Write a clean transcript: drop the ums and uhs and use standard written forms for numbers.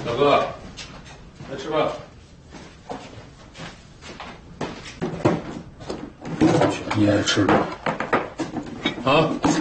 小哥，来吃饭。 你爱吃的。 啊？